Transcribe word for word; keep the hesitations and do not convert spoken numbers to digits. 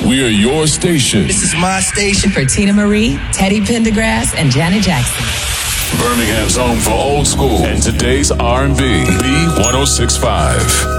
We're your station. This is my station. For Tina Marie, Teddy Pendergrass, and Janet Jackson. Birmingham's home for old school and today's R and B. B one oh six point five.